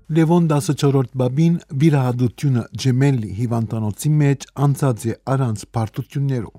Լևոն 14-րդ բաբին վիրահատությունը ջեմելի հիվանդանոցի մեջ անցած է առանց պարտություններով։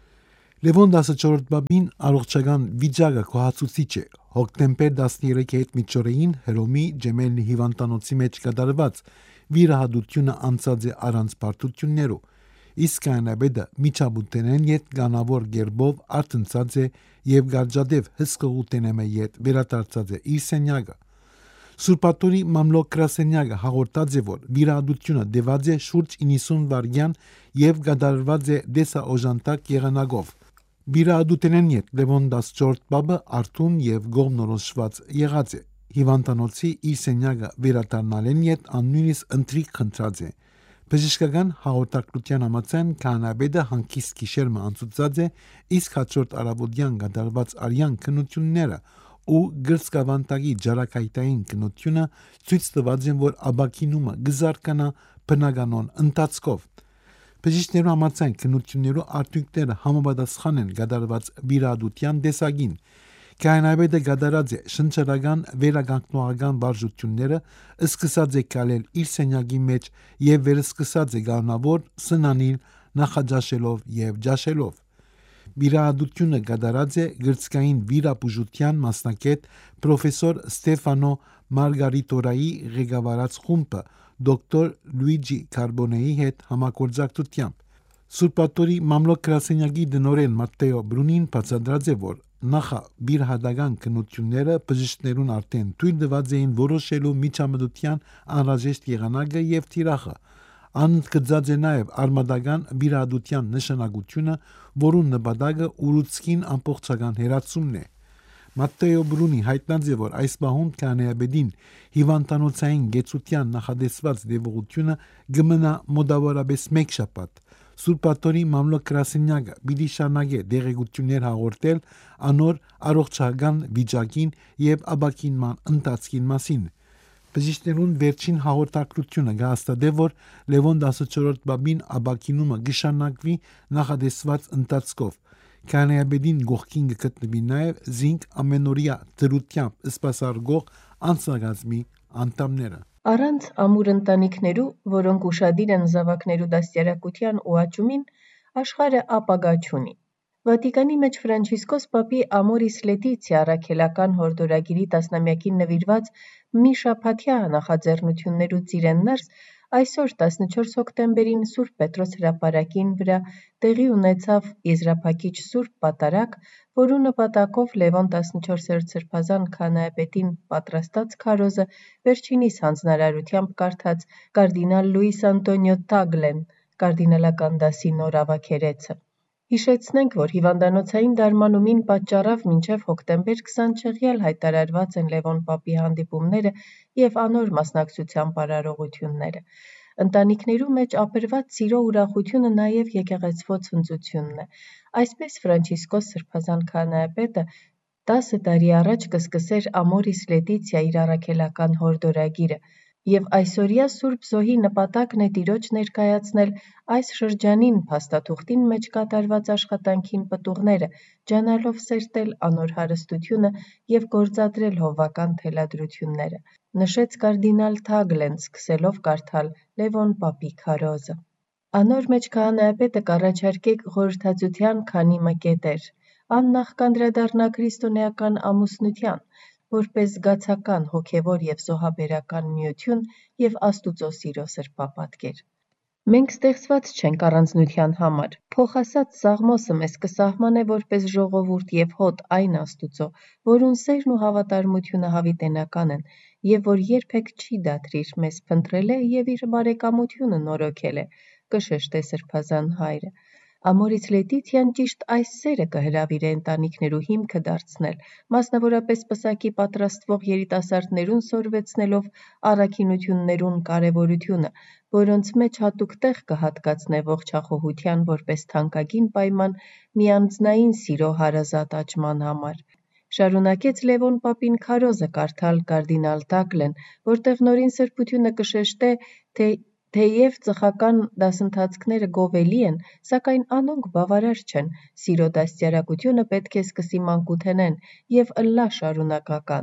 Լևոն 14-րդ բաբին առողջական վիճակը կոհացուցիչ է։ Հոկտեմբեր 13-ի հետ միջօրեին Հռոմի ջեմելի հիվանդանոցի մեջ կատարված վիրահատությունը անցած է առանց պարտություններով։ Իսկ կանաբեդը միջաբուտենեն յետ գանավոր գերբով արտնցած է եւ գարջադեվ հսկողութենեմե յետ վերադարձած է իր սենյակը։ Սուրպատորի մամլոք գրասենյակը հաղորդած է, որ վիրահատությունը դեված է շուրջ 90 վայրկյան եւ կատարված է դեսաօժանտակ եղանակով։ Վիրահատութենեն յետ Լևոն 14 բաբը արթուն եւ գողնորոշված եղած է։ Հիվանդանոցի իր սենյակը վերադառնալեն յետ նույնիսկ ընթրիք խնդրած է։ Բժշկական հաղորդակցության համաձայն կանաբեդը հանգիստ գիշերմը անցուցած է, իսկ հաջորդ առավոտյան կատարված արյան քննությունները ու գրծքավանդակի ջարակայտային քննությունը ցույց տված են, որ աբակինումը գզարկանա բնականոն ընթացքով։ Բժիշկներու համաձայն քննություններու արդյունքները համապատասխան են կատարված վիրահատության տեսակին։ Կանաբեդը կատարած է շնչերական վերականգնողական վարժությունները, սկսած է կալել իր սենյակի մեջ եւ վերսկսած է գանավոր սնանիլ նախաճաշելով եւ ջաշելով։ Վիրահատությունը կատարած է գրծքային վիրաբուժության մասնակետ պրոֆեսոր Ստեֆանո Մարգարիտորայի ղեկավարած խումբը դոկտոր Լուիջի Կարբոնեի հետ համագործակցությամբ։ Սուրպատորի մամլոք գրասենյակի դնորեն Մատտեո Բրունին բացատրած է, որ նախավիրահատական քննությունները բժիշկներուն արդեն թույլ տված էին որոշելու միջամտության անհրաժեշտ եղանակը եւ թիրախը։ Անկծած է նաև արմատական վիրահատության նշանակությունը, որուն նպատակը ուռուցքին ամբողջական հերացումն է։ Մատտեո Բրունի հայտնած է, որ այս պահուն կանաբեդին հիվանդանոցային գեցության նախադեсված դեպողությունը կմնա մոտավորապես 1 շաբաթ։ Սուրպատորի մամլոք գրասենյակը պիտի շարունակե դեղեցություններ հաղորդել անոր առողջական վիճակին եւ աբակինման ընթացքին մասին։ Բժիշկներուն վերջին հաղորդակցությունը կհաստատե, որ Լևոն 14-րդ բաբին աբակինումը կշարունակվի նախադեсված ընթացքով։ Կանաբեդին գողքին կգտնվի նաև զինք ամենօրյա դրությամբ սպասարկող անձնակազմի անդամները։ Առանց ամուր ընտանիքներու, որոնք ուշադիր են զավակներու դաստիարակության ու աճումին, աշխարհը ապագա չունի։ Վատիկանի մեջ Ֆրանչիսկոս Պապի Ամորիս Լետիցիա առաքելական հորդորագիրի տասնամյակին նվիրված մի շաբաթյա նախաձեռնություններուց իրեն ներս այսօր 14 հոկտեմբերին Սուրբ Պետրոս հրապարակին վրա տեղի ունեցավ եզրափակիչ Սուրբ Պատարագ, որու նպատակով Լևոն 14-րդ սրբազան քահանայապետին պատրաստած քարոզը վերջինիս հանձնարարությամբ կարդաց կարդինալ Լուիս Անտոնիո Տագլեն, կարդինալական դասի նոր ավագերեցը։ Հիշեցնենք, որ հիվանդանոցային դարմանումին պատճառավ մինչև հոկտեմբեր 20 չեղյալ հայտարարված են Լևոն Պապի հանդիպումները եւ անոր մասնակցությամբ արարողությունները։ Ընտանիքներու մեջ ապրված սիրո ուրախությունը նաև եկեղեցվո ցնծությունն է։ Այսպես Ֆրանչիսկոս սրբազան քահանայապետը 10 տարի առաջ կսկսեր Ամորիս Լետիցիա իր առաքելական հորդորագիրը եւ այսօրյա Սուրբ Զոհի նպատակն է Տիրոջ ներկայացնել այս շրջանին փաստաթուղթին մեջ կատարված աշխատանքին պտուղները, ջանալով սերտել անոր հարստությունը եւ գործադրել հովվական թելադրությունները, նշեց կարդինալ Թագլեն, սկսելով կարդալ Լևոն Պապի քարոզը։ Անոր մեջ քահանայապետը կառաջարկե խորհրդածության քանի մկետեր, աննախ կանդրադառնա քրիստոնեական ամուսնության, որպես զգացական, հոգևոր եւ զոհաբերական միություն եւ Աստուծո սիրո սրբապատկեր։ Մենք ստեղծված չենք առանձնության համար։ Փոխասած Սաղմոսը մեզ կսահմանե որպես ժողովուրդ եւ հոտ այն Աստուծո, որուն սերն ու հավատարմությունը հավիտենական են, եւ որ երբեք չի դադրիր մեզ փնտրել է եւ իր բարեկամությունը նորոգել է, կշեշտե սրբազան հայրը։ Ամորիս Լետիցիան ճիշտ այս սերը կհրավիրե ընտանիքներու հիմքը դարձնել, մասնավորապես պսակի պատրաստվող երիտասարդներուն սորվեցնելով առաքինություններուն կարևորությունը, որոնց մեջ հատուկ տեղ կհատկացնե ողջախոհության որպես թանկագին պայման միանձնային սիրո հարազատ աճման համար։ Շարունակեց Լևոն Պապին քարոզը կարդալ կարդինալ Տագլեն, որտեղ նորին սրբությունը կշեշտե, թե թեև ծխական դասընթացքները գովելի են, սակայն անոնք բավարար չեն, սիրո դաստիարակությունը պետք է սկսի մանկութենեն եւ ըլլա շարունակական։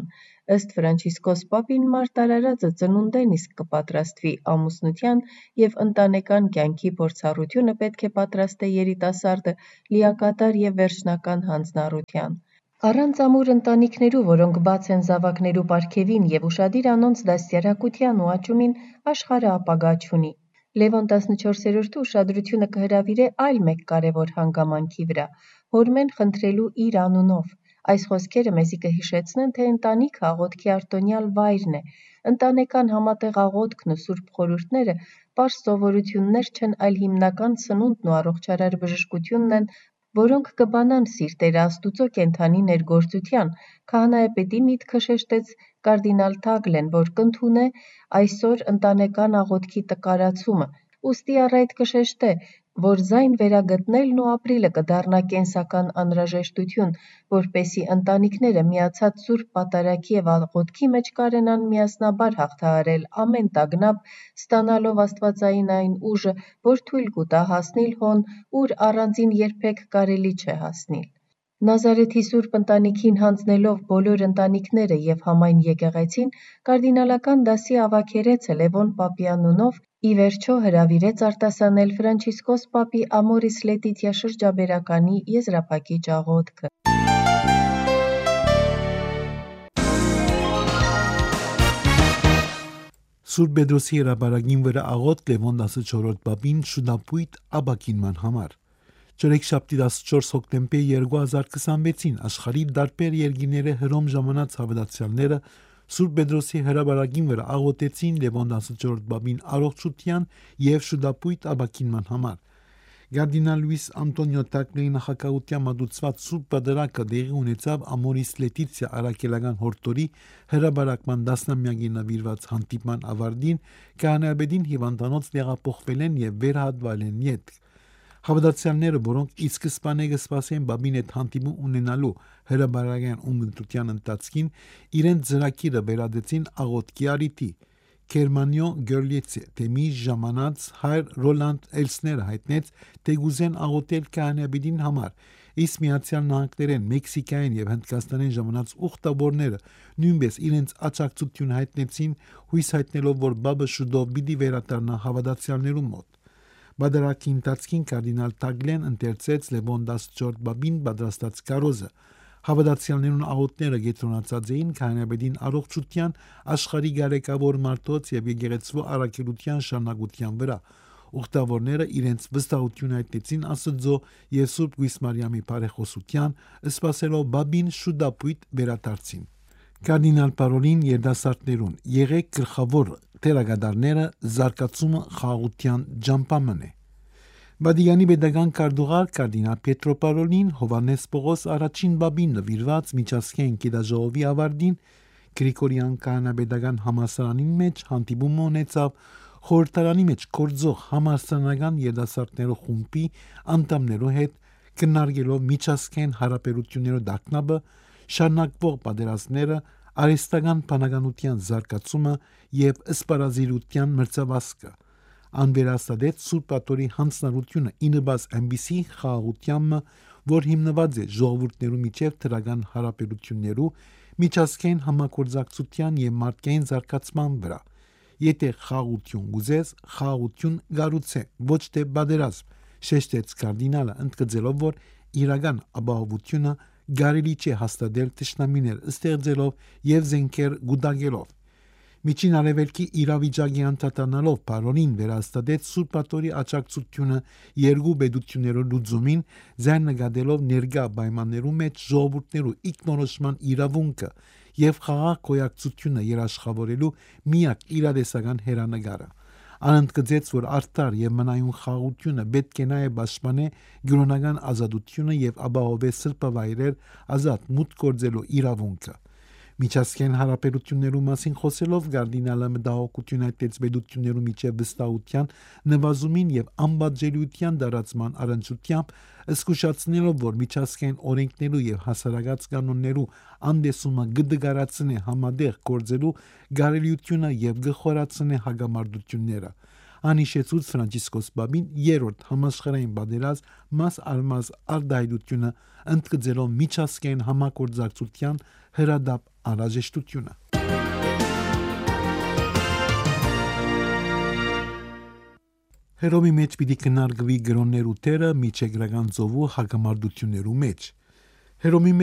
Ըստ Ֆրանցիսկոս Պապին մարտարարածը ծնունդեն իսկ կպատրաստվի ամուսնության և ընտանեկան կյանքի փորձառությունը պետք է պատրաստե երիտասարդը լիակատար և վերջնական հանձնառության։ Առանց ամուր ընտանիքներու, որոնք բաց են զավակներու պարգևին եւ ուշադիր անոնց դաստիարակության ու աճումին, աշխարհը ապագա չունի։ Լևոն 14-րդը ուշադրությունը կհրավիրե այլ մեկ կարևոր հանգամանքի վրա՝ հորմեն խնդրելու իր անունով։ Այս խոսքերը մեզի կհիշեցնեն, թե ընտանիքը աղոթքի արտոնյալ վայրն է։ Ընտանեկան համատեղ աղոթքն ու սուրբ խորհուրդները պարզ սովորություններ չեն, այլ հիմնական սնունդն ու առողջարար բժշկությունն են, որոնք կբանան սիրտերը Աստուծո կենդանի ներգործության։ Քահանայապետի միտքը շեշտեց կարդինալ Թագլեն, որ կընդունե այսօր ընտանեկան աղոթքի տկարացումը, ուստի առ այդ կշեշտե, որ զայն վերագտնելն ու ապրիլը կդառնա կենսական անհրաժեշտություն, որպեսզի ընտանիքները միացած սուրբ պատարագի եւ աղոթքի մեջ կարենան միասնաբար հաղթահարել ամեն տագնապ, ստանալով աստվածային այն ուժը, որ թույլ կուտա հասնիլ հոն, ուր առանձին երբեք կարելի չէ հասնիլ։ Նազարեթի սուրբ ընտանիքին հանձնելով բոլոր ընտանիքները եւ համայն եկեղեցին, կարդինալական դասի ավագերեցը Լևոն Պապի անունով ի վերջո հրավիրեց արտասանել Ֆրանցիսկոս Պապի Ամորիս Լետիցիա շրջաբերականի եզրափակիչ աղոթքը։ Սուրբ Պետրոսի հրապարակին վրա աղոթք Լևոն 14-րդ Պապին շուտապույտ աբակինման համար։ Չորեքշաբթի 14 հոկտեմբեր 2026-ին աշխարհի տարբեր երկրների հռոմ ժամանած հավատացյալները Սուրբ Պետրոսի հրապարակին վրա աղոթեցին Լևոն 14-րդ Պապին առողջության եւ շուտապույտ աբակինման համար։ Կարդինալ Լուիս Անտոնիո Տակլեի նախագահությամբ մատուցված Սուրբ Պատարագը տեղի ունեցավ Ամորիս Լետիցիա առաքելական հորտորի հրապարակման 10-ամյակի նվիրված հանդիպման ավարտին քահանայապետին հիվանդանոց տեղափոխվել են եւ վերհատվել են յետ։ Հավատացյալները, որոնք ի սկզբանե կսպասեն Պապին հետ հանդիպում ունենալու հրապարակային ունգընտրության ընթացքին, իրենց ծրագիրը վերադեցին աղոթքի առիթի։ Գերմանիո Գյորլիցե թեմի ժամանած հայր Ռոլանդ Էլսները հայտնեց, թե գուզեն աղոթել քահանայապետին համար, իսկ Միացյալ Նահանգներեն, Մեքսիկայեն եւ Հնդկաստանեն ժամանած ուխտավորները նույնպես իրենց աջակցությունը հայտնեցին, հույս հայտնելով, որ Պապը շուտով պիտի վերադառնա հավատացյալներու մոտ։ Բادرակի ընթացքին կարդինալ Թագլեն ընթերցեց Լևոն 14 Պապին պատրաստած կարոզը։ Հավատացյալներուն աղոթները կենտրոնացած էին քահանայապետին առողջության, աշխարհի գարեկավոր մարդոց եւ եկեղեցու առաքելության շարունակության վրա։ Ուխտավորները իրենց վստահությունը հայտնեցին Աստծո եւ Սուրբ Գույս Մարիամի բարեխոսության, սպասելով Պապին շուտապույտ վերադարձին։ Կարդինալ Պարոլին երդասարտներուն եղեք գլխավոր թերագադարները զարգացումը խաղաղության ջամփամն է։ Վատիկանի պետական քարտուղար կարդինալ Պետրո Պարոլին Հովհաննես Պողոս առաջին Պապին նվիրված միջազգային գիտաժողովի ավարտին Գրիգորյան կանոնապետական համալսարանի մեջ հանդիպում ունեցավ խորհրդարանի մեջ գործող համալսարանական երդասարտներու խումբի անդամներու հետ, քննարկելով միջազգային հարաբերություններու դակնապը, շարունակվող պատերազմները, արհեստական բանականության զարգացումը եւ սպառազինության մրցավազքը։ Անվերաստատեց Սուրբ Պատարի հանձնառությունը ինыбաց այնպիսի խաղաղությամը, որ հիմնված է ժողովուրդներու միջև թրական հարաբերություններու, միջազգային համագործակցության եւ մարդկային զարգացման վրա։ Եթե խաղաղություն գուզես, խաղաղություն գառուցե, ոչ թե պատերազմ, շեշտեց կարդինալը, ընդգծելով, որ իրական ապահովությունը կարելի չէ հաստատել թշնամիներ ստեղծելով եւ զենքեր գուտակելով։ Միջին արևելքի իրավիճակի անդրադառնալով Պարոլին վերահաստատեց Սուրբ Պատարի աջակցությունը երկու պետություններու լուծումին, ձեռ նկատելով ներկա պայմաններու մեջ ժողովուրդներու ինքնորոշման իրավունքը եւ խաղաղ գոյակցությունը երաշխավորելու միակ իրատեսական հերանեկարը։ Անընդգծեց, որ արդար եւ մնայուն խաղաղությունը պետք է նաեւ պաշտպանե գրոնական ազատությունը եւ ապահովե սրբավայրեր ազատ մուտք գործելու իրավունքը։ Միջազգային հարաբերություններու մասին խոսելով կարդինալը մտահոգություն հայտնեց պետություններու միջև վստահության նվազումին եւ անբաժանելիության դարացման առնչությամբ, զսկուշացնելով, որ միջազգային օրենքներու եւ հասարակած կանոններու անդեսումը գդգարացնե համադեղ գործելու կարելիությունը եւ գխորացնե հագամարտությունները։ Անիշեցուց Ֆրանցիսկոս Պապին երրորդ համաշխարհային պատերազմ մաս արմազ արդայդությունը ընդգծելով միջազգային համագործակցության հրադապ անհրաժեշտությունը։ Հերոմի մեջ պիտի քննարկվի գրոններու թերը միջեգրական ծովու հակամարտություններու մեջ։ Հերոմի